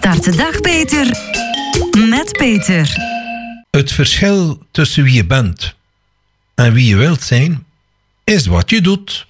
Start de dag beter met Peter. Het verschil tussen wie je bent en wie je wilt zijn, is wat je doet.